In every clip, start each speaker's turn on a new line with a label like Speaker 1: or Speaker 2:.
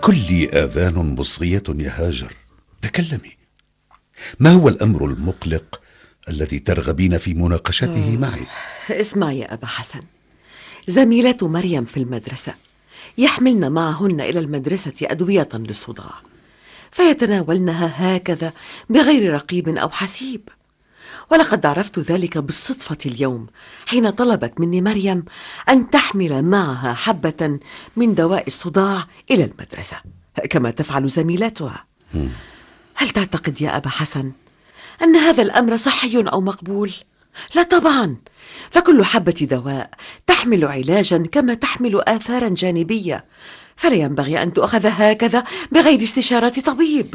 Speaker 1: كلي آذان مصغية يا هاجر، تكلمي. ما هو الأمر المقلق الذي ترغبين في مناقشته معي؟
Speaker 2: اسمع يا أبا حسن، زميلة مريم في المدرسة يحملن معهن إلى المدرسة أدوية للصداع، فيتناولنها هكذا بغير رقيب أو حسيب. ولقد عرفت ذلك بالصدفة اليوم حين طلبت مني مريم أن تحمل معها حبة من دواء الصداع إلى المدرسة كما تفعل زميلتها. هل تعتقد يا أبا حسن أن هذا الأمر صحي أو مقبول؟ لا طبعا، فكل حبة دواء تحمل علاجا كما تحمل آثارا جانبية، فلا ينبغي أن تؤخذ هكذا بغير استشارة طبيب.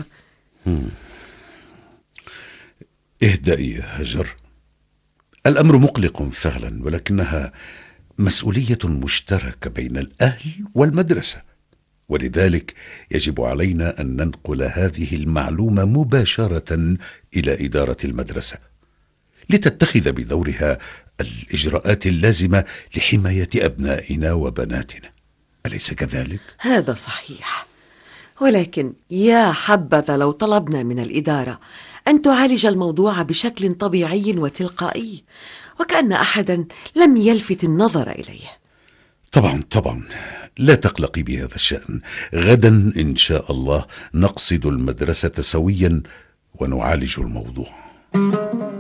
Speaker 1: اهدئي يا هاجر، الأمر مقلق فعلا، ولكنها مسؤولية مشتركة بين الأهل والمدرسة، ولذلك يجب علينا أن ننقل هذه المعلومة مباشرة إلى إدارة المدرسة لتتخذ بدورها الإجراءات اللازمة لحماية أبنائنا وبناتنا، أليس كذلك؟
Speaker 2: هذا صحيح، ولكن يا حبذا لو طلبنا من الإدارة أن تعالج الموضوع بشكل طبيعي وتلقائي، وكأن أحدا لم يلفت النظر إليه.
Speaker 1: طبعا، لا تقلقي بهذا الشأن. غدا إن شاء الله نقصد المدرسة سويا ونعالج الموضوع.